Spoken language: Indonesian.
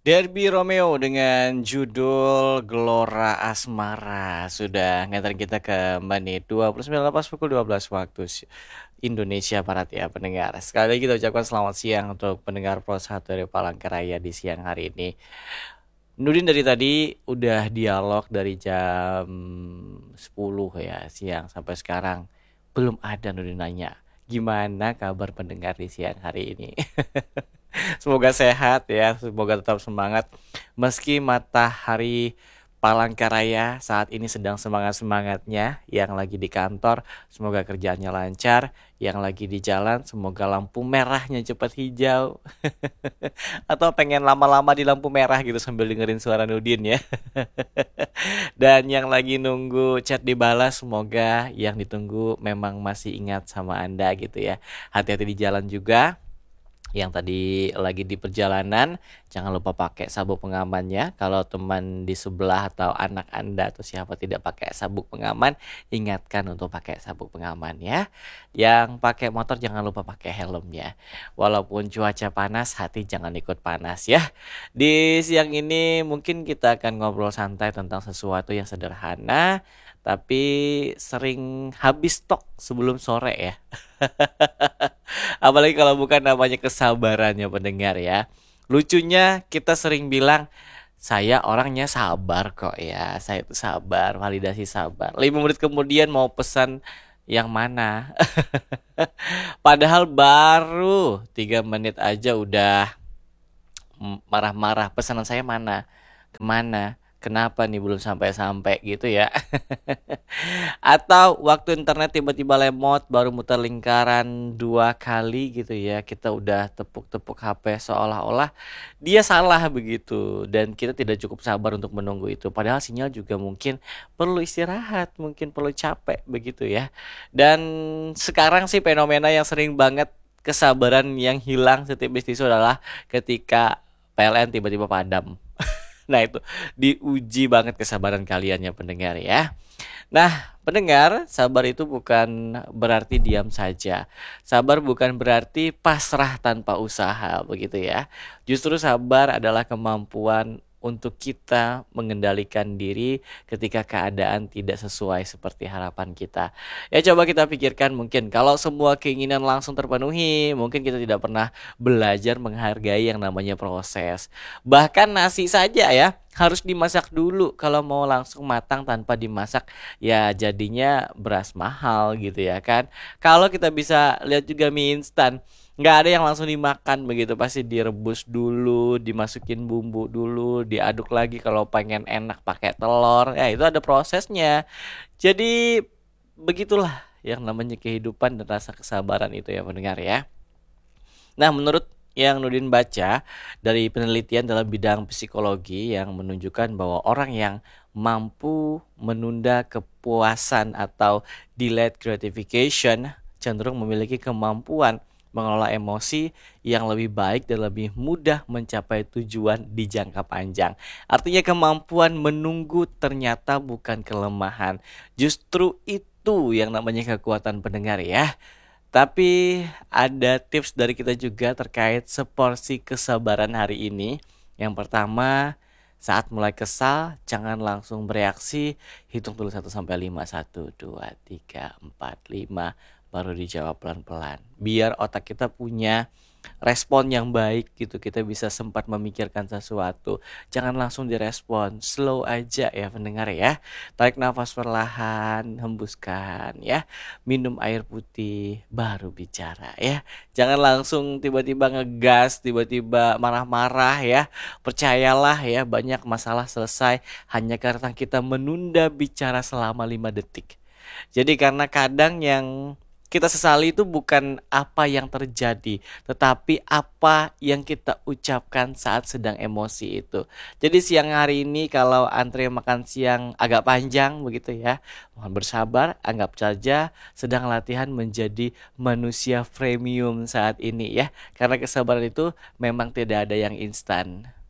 Derby Romeo dengan judul Gelora Asmara sudah ngantar kita ke menit 29 lepas pukul 12 waktu Indonesia Barat ya pendengar. Sekali lagi kita ucapkan selamat siang untuk pendengar Pro 1 dari Palangkaraya di siang hari ini. Nudin dari tadi udah dialog dari jam 10 ya siang sampai sekarang belum ada Nudin nanya. Gimana kabar pendengar di siang hari ini? Semoga sehat ya, semoga tetap semangat. Meski matahari Palangkaraya saat ini sedang semangat-semangatnya, yang lagi di kantor semoga kerjaannya lancar, yang lagi di jalan semoga lampu merahnya cepat hijau. Atau pengen lama-lama di lampu merah gitu sambil dengerin suara Nudin ya. Dan yang lagi nunggu chat dibalas semoga yang ditunggu memang masih ingat sama Anda gitu ya. Hati-hati di jalan juga. Yang tadi lagi di perjalanan, jangan lupa pakai sabuk pengamannya. Kalau teman di sebelah atau anak Anda atau siapa tidak pakai sabuk pengaman, ingatkan untuk pakai sabuk pengaman ya. Yang pakai motor jangan lupa pakai helmnya. Walaupun cuaca panas, hati jangan ikut panas ya. Di siang ini mungkin kita akan ngobrol santai tentang sesuatu yang sederhana, tapi sering habis stok sebelum sore ya. Apalagi kalau bukan namanya kesabarannya pendengar ya. Lucunya kita sering bilang saya orangnya sabar kok ya. Saya itu sabar, validasi sabar. 5 menit kemudian mau pesan yang mana? Padahal baru 3 menit aja udah marah-marah. Pesanan saya mana? Kemana? Kenapa nih belum sampai-sampai gitu ya? Atau waktu internet tiba-tiba lemot baru muter lingkaran 2 kali gitu ya, kita udah tepuk-tepuk HP seolah-olah dia salah begitu dan kita tidak cukup sabar untuk menunggu itu. Padahal sinyal juga mungkin perlu istirahat, mungkin perlu capek begitu ya. Dan sekarang sih fenomena yang sering banget kesabaran yang hilang setipis tisu adalah ketika PLN tiba-tiba padam. Nah itu diuji banget kesabaran kalian ya pendengar ya. Nah, pendengar, sabar itu bukan berarti diam saja. Sabar bukan berarti pasrah tanpa usaha, begitu ya. Justru sabar adalah kemampuan untuk kita mengendalikan diri ketika keadaan tidak sesuai seperti harapan kita. Ya coba kita pikirkan mungkin kalau semua keinginan langsung terpenuhi, mungkin kita tidak pernah belajar menghargai yang namanya proses. Bahkan nasi saja ya harus dimasak dulu kalau mau langsung matang tanpa dimasak ya jadinya beras mahal gitu ya kan. Kalau kita bisa lihat juga mie instan, nggak ada yang langsung dimakan begitu, pasti direbus dulu, dimasukin bumbu dulu, diaduk lagi kalau pengen enak pakai telur, ya itu ada prosesnya. Jadi begitulah yang namanya kehidupan dan rasa kesabaran itu ya pendengar ya. Nah, menurut yang Nudin baca dari penelitian dalam bidang psikologi yang menunjukkan bahwa orang yang mampu menunda kepuasan atau delayed gratification cenderung memiliki kemampuan mengelola emosi yang lebih baik dan lebih mudah mencapai tujuan di jangka panjang. Artinya kemampuan menunggu ternyata bukan kelemahan. Justru itu yang namanya kekuatan pendengar ya. Tapi ada tips dari kita juga terkait seporsi kesabaran hari ini. Yang pertama, saat mulai kesal, jangan langsung bereaksi. Hitung dulu 1 sampai 5. 1, 2, 3, 4, 5. Baru dijawab pelan-pelan. Biar otak kita punya respon yang baik gitu. Kita bisa sempat memikirkan sesuatu. Jangan langsung direspon. Slow aja ya pendengar ya. Tarik nafas perlahan, hembuskan ya. Minum air putih, baru bicara ya. Jangan langsung tiba-tiba ngegas, tiba-tiba marah-marah ya. Percayalah ya, banyak masalah selesai hanya karena kita menunda bicara selama 5 detik. Jadi karena kadang yang kita sesali itu bukan apa yang terjadi, tetapi apa yang kita ucapkan saat sedang emosi itu. Jadi siang hari ini kalau antre makan siang agak panjang begitu ya, mohon bersabar, anggap saja sedang latihan menjadi manusia premium saat ini ya. Karena kesabaran itu memang tidak ada yang instan.